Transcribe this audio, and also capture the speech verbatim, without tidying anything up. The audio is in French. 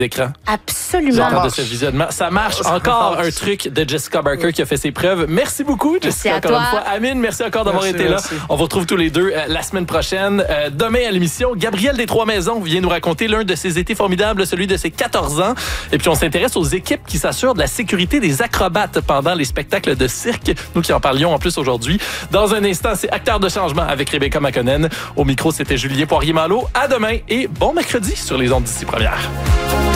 d'écran. Absolument. Lors de ce visionnement. Ça marche. Ça Encore marche. un truc de Jessica Barker qui a fait ses preuves. Merci beaucoup, Jessica, Merci à encore toi. une fois. Amine, merci encore d'avoir Merci, été merci. là. On vous retrouve tous les deux euh, la semaine prochaine. Euh, demain à l'émission, Gabriel des Trois-Maisons vient nous raconter l'un de ses étés formidables, celui de ses quatorze ans. Et puis, on s'intéresse aux équipes qui s'assurent de la sécurité des acrobates pendant les spectacles de cirque. Nous qui en parlions en plus aujourd'hui. Dans un instant, c'est Acteur de changement avec Rebecca McConnell. Au micro, c'était Julien Poirier-Malo. À demain et bon mercredi sur les ondes d'ici première.